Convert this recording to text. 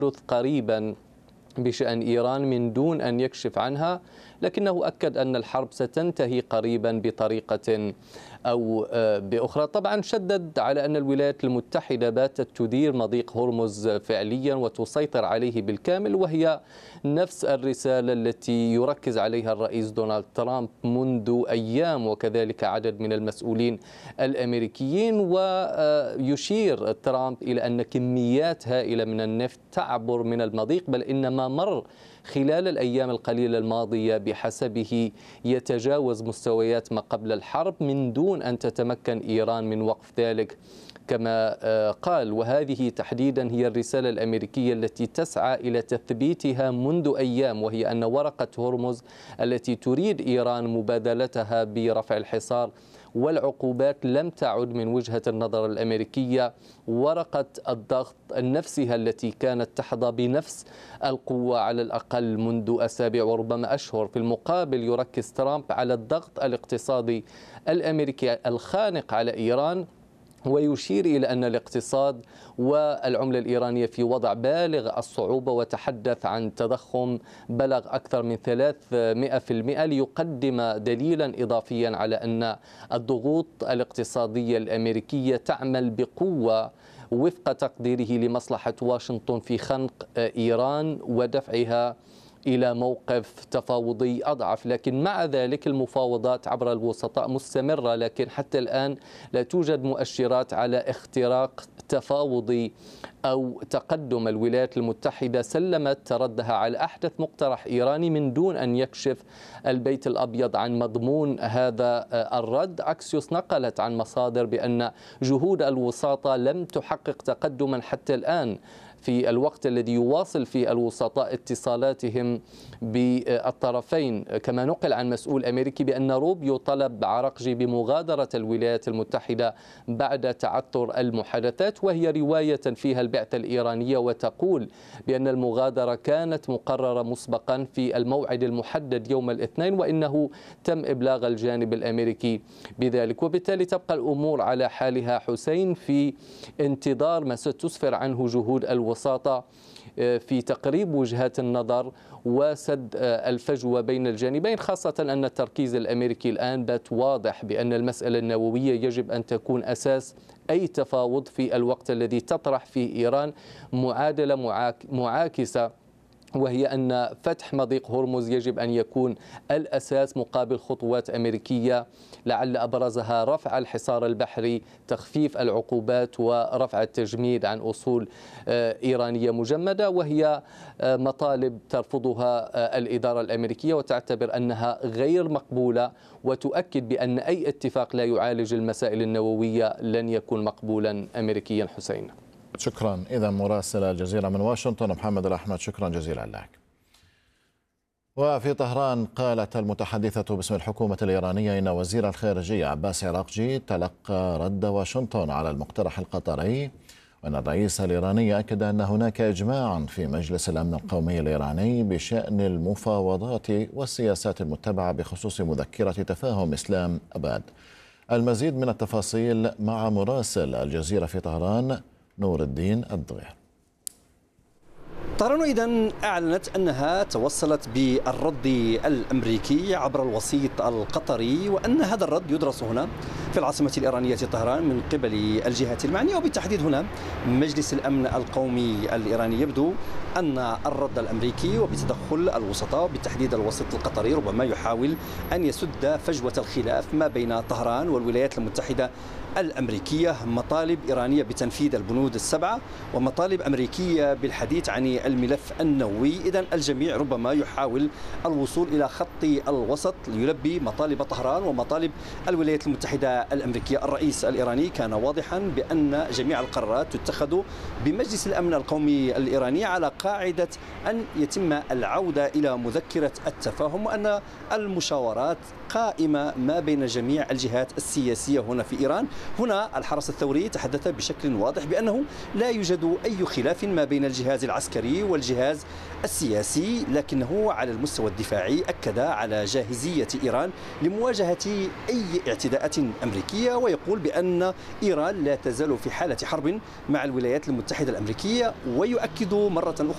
قريبا بشأن إيران من دون أن يكشف عنها، لكنه أكد أن الحرب ستنتهي قريبا بطريقة أو بأخرى. طبعا شدد على أن الولايات المتحدة باتت تدير مضيق هرمز فعليا وتسيطر عليه بالكامل، وهي نفس الرسالة التي يركز عليها الرئيس دونالد ترامب منذ أيام، وكذلك عدد من المسؤولين الأمريكيين. ويشير ترامب إلى أن كميات هائلة من النفط تعبر من المضيق، بل إن ما مر خلال الأيام القليلة الماضية بحسبه يتجاوز مستويات ما قبل الحرب من دون أن تتمكن إيران من وقف ذلك كما قال. وهذه تحديدا هي الرسالة الأمريكية التي تسعى إلى تثبيتها منذ أيام، وهي أن ورقة هرمز التي تريد إيران مبادلتها برفع الحصار والعقوبات لم تعد من وجهة النظر الأمريكية ورقة الضغط نفسها التي كانت تحظى بنفس القوة على الأقل منذ أسابيع وربما أشهر. في المقابل يركز ترامب على الضغط الاقتصادي الأمريكي الخانق على إيران، ويشير إلى أن الاقتصاد والعملة الإيرانية في وضع بالغ الصعوبة، وتحدث عن تضخم بلغ أكثر من 300%، ليقدم دليلا إضافيا على أن الضغوط الاقتصادية الأمريكية تعمل بقوة وفق تقديره لمصلحة واشنطن في خنق إيران ودفعها إلى موقف تفاوضي أضعف. لكن مع ذلك المفاوضات عبر الوسطاء مستمرة، لكن حتى الآن لا توجد مؤشرات على اختراق تفاوضي أو تقدم. الولايات المتحدة سلمت ردها على أحدث مقترح إيراني من دون أن يكشف البيت الأبيض عن مضمون هذا الرد. أكسيوس نقلت عن مصادر بأن جهود الوساطة لم تحقق تقدما حتى الآن، في الوقت الذي يواصل فيه الوسطاء اتصالاتهم بالطرفين. كما نقل عن مسؤول أمريكي بأن روبيو طلب عرقجي بمغادرة الولايات المتحدة بعد تعثر المحادثات، وهي رواية فيها البعثة الإيرانية وتقول بأن المغادرة كانت مقررة مسبقا في الموعد المحدد يوم الاثنين، وإنه تم إبلاغ الجانب الأمريكي بذلك. وبالتالي تبقى الأمور على حالها حسين في انتظار ما ستسفر عنه جهود الوساطة في تقريب وجهات النظر وسد الفجوة بين الجانبين، خاصة أن التركيز الأمريكي الآن بات واضح بأن المسألة النووية يجب أن تكون أساس أي تفاوض، في الوقت الذي تطرح فيه إيران معادلة معاكسة، وهي أن فتح مضيق هرمز يجب أن يكون الأساس مقابل خطوات أمريكية لعل أبرزها رفع الحصار البحري، تخفيف العقوبات، ورفع التجميد عن أصول إيرانية مجمدة، وهي مطالب ترفضها الإدارة الأمريكية وتعتبر أنها غير مقبولة، وتؤكد بأن أي اتفاق لا يعالج المسائل النووية لن يكون مقبولا أمريكيا. حسين، شكرا. إذا مراسل الجزيرة من واشنطن محمد الأحمد، شكرا جزيلا لك. وفي طهران قالت المتحدثة باسم الحكومة الإيرانية إن وزير الخارجية عباس عراقجي تلقى رد واشنطن على المقترح القطري، وأن الرئيس الإيراني أكد أن هناك إجماعا في مجلس الأمن القومي الإيراني بشأن المفاوضات والسياسات المتبعة بخصوص مذكرة تفاهم إسلام أباد. المزيد من التفاصيل مع مراسل الجزيرة في طهران نور الدين الضغير. طهران إذن أعلنت أنها توصلت بالرد الأمريكي عبر الوسيط القطري، وأن هذا الرد يدرس هنا في العاصمة الإيرانية طهران من قبل الجهات المعنية، وبالتحديد هنا مجلس الأمن القومي الإيراني. يبدو أن الرد الأمريكي وبتدخل الوسطاء وبالتحديد الوسيط القطري ربما يحاول أن يسد فجوة الخلاف ما بين طهران والولايات المتحدة الأمريكية. مطالب إيرانية بتنفيذ البنود السبعة ومطالب أمريكية بالحديث عن الملف النووي. إذن الجميع ربما يحاول الوصول إلى خط الوسط ليلبي مطالب طهران ومطالب الولايات المتحدة الأمريكية. الرئيس الإيراني كان واضحا بأن جميع القرارات تتخذ بمجلس الأمن القومي الإيراني على قاعدة أن يتم العودة إلى مذكرة التفاهم، وأن المشاورات قائمة ما بين جميع الجهات السياسية هنا في إيران. هنا الحرس الثوري تحدث بشكل واضح بأنه لا يوجد أي خلاف ما بين الجهاز العسكري والجهاز السياسي، لكنه على المستوى الدفاعي أكد على جاهزية إيران لمواجهة أي اعتداءات أمريكية، ويقول بأن إيران لا تزال في حالة حرب مع الولايات المتحدة الأمريكية. ويؤكد مرة أخرى